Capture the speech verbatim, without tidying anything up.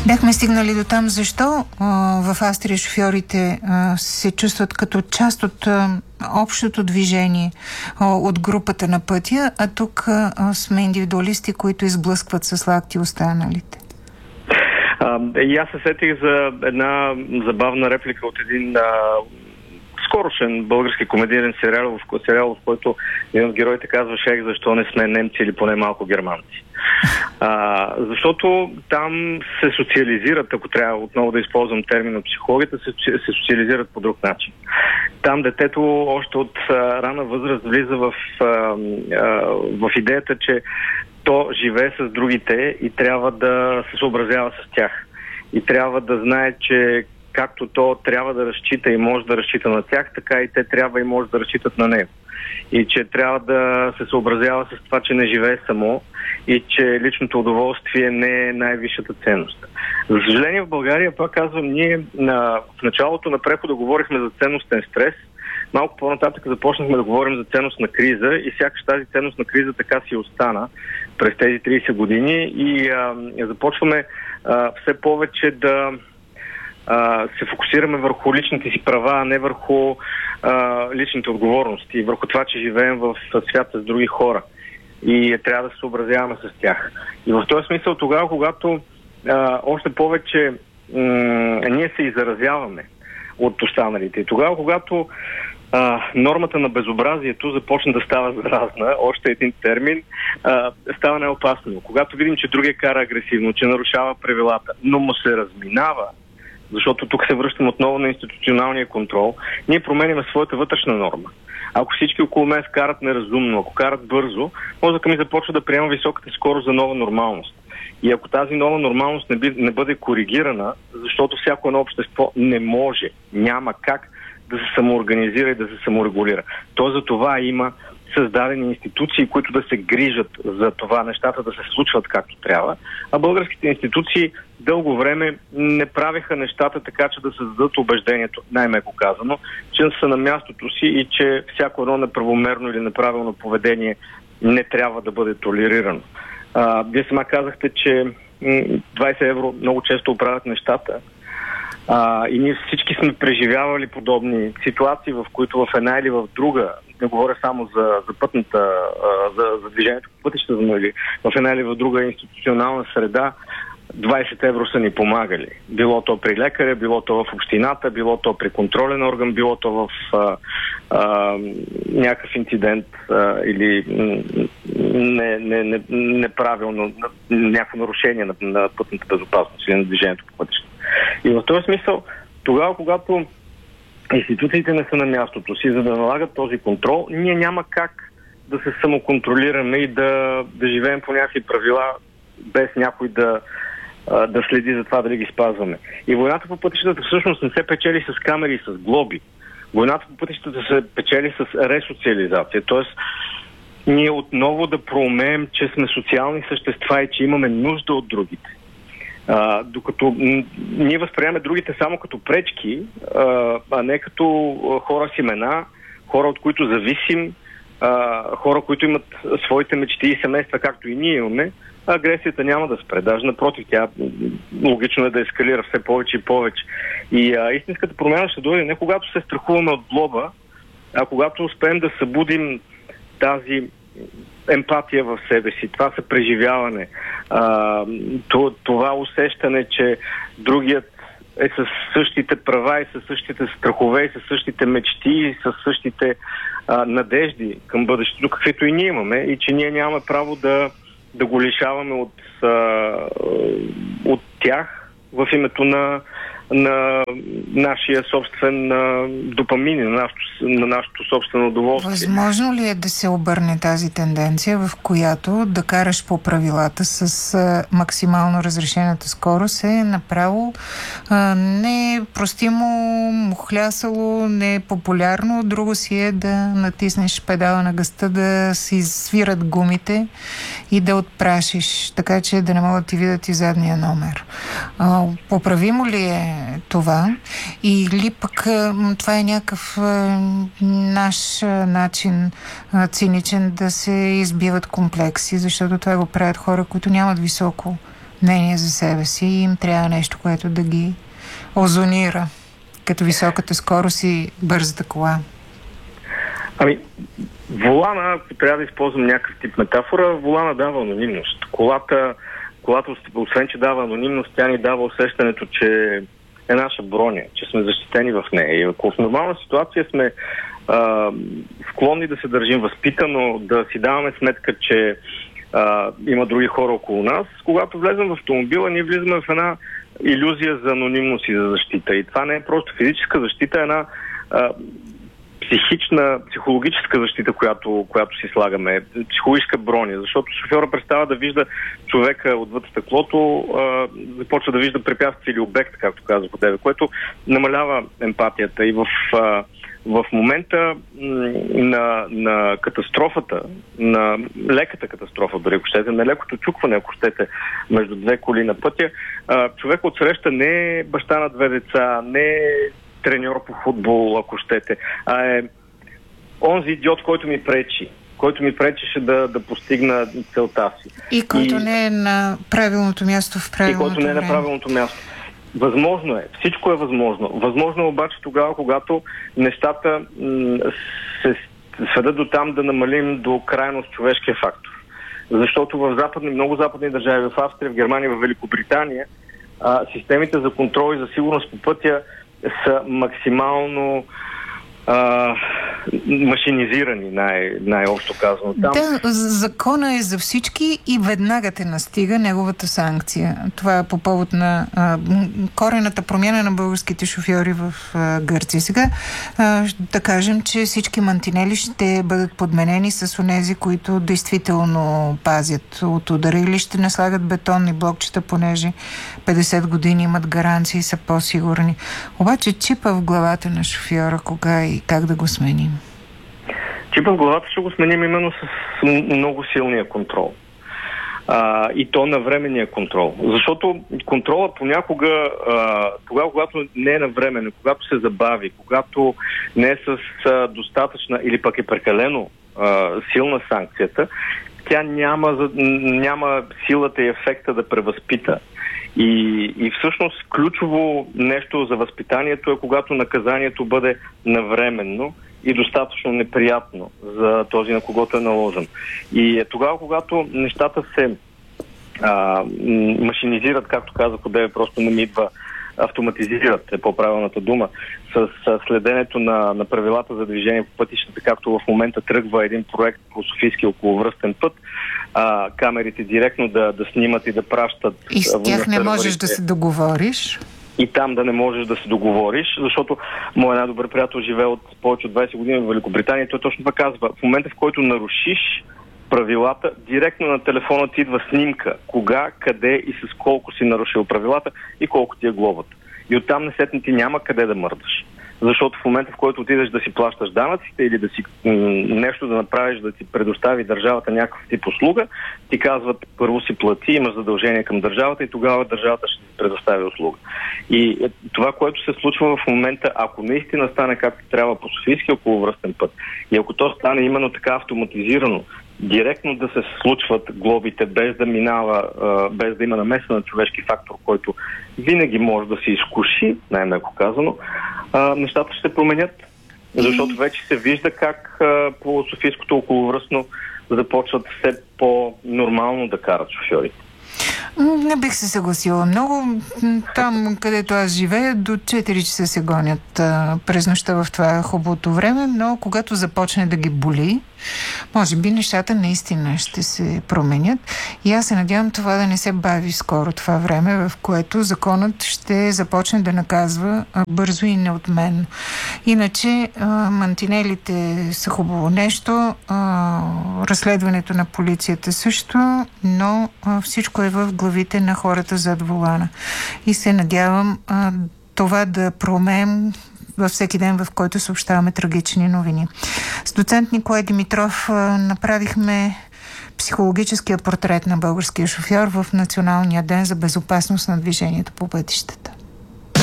Бяхме стигнали до там, защо а, в Австрия шофьорите а, се чувстват като част от а, общото движение, а, от групата на пътя, а тук а, сме индивидуалисти, които изблъскват с лакти останалите. А, и аз се сетих за една забавна реплика от един а, скорошен български комедиен сериал, в, сериал, в който един от героите казва: "Шех, защо не сме немци или поне малко германци?" А, защото там се социализират, ако трябва отново да използвам термина психологията, се, се социализират по друг начин. Там детето още от а, рана възраст влиза в, а, а, в идеята, че то живее с другите и трябва да се съобразява с тях. И трябва да знае, че както то трябва да разчита и може да разчита на тях, така и те трябва и може да разчитат на него. И че трябва да се съобразява с това, че не живее само и че личното удоволствие не е най-висшата ценност. За съжаление в България, пак казвам, ние на, в началото на прехода говорихме за ценностен стрес, малко по-нататък започнахме да говорим за ценност на криза и сякаш тази ценност на криза така си остана през тези трийсет години и а, започваме а, все повече да а, се фокусираме върху личните си права, а не върху а, личните отговорности, върху това, че живеем в свят с други хора и трябва да се съобразяваме с тях. И в този смисъл тогава, когато а, още повече м- ние се изразяваме от останалите. И тогава, когато а, нормата на безобразието започне да става заразна, още един термин, а, става неопасно. Когато видим, че другия кара агресивно, че нарушава правилата, но му се разминава, защото тук се връщам отново на институционалния контрол, ние променяме своята вътрешна норма. Ако всички около мен карат неразумно, ако карат бързо, мозъка ми започва да приема високата скорост за нова нормалност. И ако тази нова нормалност не, би, не бъде коригирана, защото всяко едно общество не може, няма как да се самоорганизира и да се саморегулира. То за това има създадени институции, които да се грижат за това нещата да се случват както трябва, а българските институции дълго време не правеха нещата така, че да създадат убеждението, най-меко казано, че са на мястото си и че всяко едно неправомерно или неправилно поведение не трябва да бъде толерирано. А, вие сама казахте, че двайсет евро много често оправят нещата. А, и ние всички сме преживявали подобни ситуации, в които в една или в друга, не говоря само за, за пътната, а, за, за движението по пътищата, но или в една или в друга институционална среда, двайсет евро са ни помагали. Било то при лекаря, било то в общината, било то при контролен орган, било то в а, а, някакъв инцидент а, или не, не, не, неправилно, някакво нарушение на, на пътната безопасност или на движението по пътищата. И в този смисъл, тогава, когато институциите не са на мястото си, за да налагат този контрол, ние няма как да се самоконтролираме и да, да живеем по някакви правила, без някой да, да следи за това дали ги спазваме. И войната по пътищата всъщност не се печели с камери и с глоби. Войната по пътищата се печели с ресоциализация. Тоест, ние отново да проумеем, че сме социални същества и че имаме нужда от другите. А, докато м- ние възприемаме другите само като пречки, а, а не като хора с имена, хора, от които зависим, а, хора, които имат своите мечти и семейства, както и ние имаме, агресията няма да спре. Даже напротив, тя логично е да ескалира все повече и повече. И а, истинската промяна ще дойде не когато се страхуваме от глоба, а когато успеем да събудим тази емпатия в себе си, това съпреживяване, а, това усещане, че другият е със същите права и със същите страхове и със същите мечти и със същите а, надежди към бъдещето, каквито и ние имаме, и че ние нямаме право да, да го лишаваме от, а, от тях в името на на нашия собствен а, допамин, на нашото, на нашото собствено удоволствие. Възможно ли е да се обърне тази тенденция, в която да караш по правилата с а, максимално разрешената скорост е направо а, непростимо, мухлясало, непопулярно. Друго си е да натиснеш педала на газта, да си свират гумите и да отпрашиш, така че да не могат да ти видят и задния номер. А, поправимо ли е това? Или пък това е някакъв наш начин циничен да се избиват комплекси, защото това го правят хора, които нямат високо мнение за себе си и им трябва нещо, което да ги озонира, като високата скорост и бързата кола. Ами, волана, ако трябва да използвам някакъв тип метафора, волана дава анонимност. Колата, колата, освен че дава анонимност, тя ни дава усещането, че е наша броня, че сме защитени в нея. И ако в нормална ситуация сме а, склонни да се държим възпитано, да си даваме сметка, че а, има други хора около нас, когато влезем в автомобила, ние влизаме в една илюзия за анонимност и за защита. И това не е просто физическа защита, е една а, психична, психологическа защита, която, която си слагаме, психологическа броня, защото шофьора престава да вижда човека отвъд стъклото, а, започва да вижда препятствие или обект, както казах от тебе, което намалява емпатията и в, а, в момента на, на катастрофата, на леката катастрофа, дори ако щете, на лекото чукване, ако щете, между две коли на пътя, а, човек отсреща не е баща на две деца, не е треньор по футбол, ако щете, а е онзи идиот, който ми пречи, който ми пречеше да, да постигна целта си. И който и, не е на правилното място в правилното време. И който не е на правилното място. Възможно е. Всичко е възможно. Възможно е обаче тогава, когато нещата м- се сведат до там да намалим до крайност човешкия фактор. Защото в западни, много западни държави, в Австрия, в Германия, в Великобритания, а, системите за контрол и за сигурност по пътя са максимално а, машинизирани, най- най-общо казано. Там... Да, закона е за всички и веднага те настига неговата санкция. Това е по повод на а, корената промяна на българските шофьори в а, Гърция. Сега а, да кажем, че всички мантинели ще бъдат подменени с онези, които действително пазят от удара, или ще наслагат бетонни блокчета, понеже петдесет години имат гаранции и са по-сигурни. Обаче чипа в главата на шофьора, кога и как да го сменим? Чипа в главата ще го сменим именно с много силния контрол. А, и то на временния контрол. Защото контрола понякога, а, тогава, когато не е навременен, когато се забави, когато не е с а, достатъчна или пък е прекалено а, силна санкцията, тя няма, няма силата и ефекта да превъзпита. И, и всъщност ключово нещо за възпитанието е когато наказанието бъде навременно и достатъчно неприятно за този, на когото е наложен. И е тогава, когато нещата се а, машинизират, както казах, отдеве просто не ми идва, автоматизират, е по-правилната дума, с, с следенето на, на правилата за движение по пътищата, както в момента тръгва един проект по Софийския околовръстен път, а, камерите директно да, да снимат и да пращат. И с тях не можеш да се договориш? И там да не можеш да се договориш, защото моят най-добър приятел живее от повече от двайсет години в Великобритания и той точно това казва. В момента, в който нарушиш правилата, директно на телефона ти идва снимка кога, къде и с колко си нарушил правилата и колко ти е глобата. И оттам насетне ти няма къде да мърдаш. Защото в момента, в който отидеш да си плащаш данъците или да си м- нещо да направиш, да ти предостави държавата някакъв тип услуга, ти казват първо си плати, имаш задължение към държавата и тогава държавата ще ти предостави услуга. И това, което се случва в момента, ако наистина стане както трябва по Софийския околовръстен път и ако то стане именно така автоматизирано, директно да се случват глобите, без да минава, без да има намеса на човешки фактор, който винаги може да се изкуши, най-меко казано, нещата ще се променят. Защото вече се вижда как по Софийското околовръстно започват все по-нормално да карат шофьорите. Не бих се съгласила много. Там, където аз живея, до четири часа се гонят а, през нощта в това хубавото време, но когато започне да ги боли, може би нещата наистина ще се променят. И аз се надявам това да не се бави скоро това време, в което законът ще започне да наказва а, бързо и неотменно. Иначе а, мантинелите са хубаво нещо, а, разследването на полицията също, но а, всичко е в главите на хората зад волана. И се надявам а, това да проумеем във всеки ден, в който съобщаваме трагични новини. С доцент Николай Димитров а, направихме психологическия портрет на българския шофьор в Националния ден за безопасност на движението по пътищата.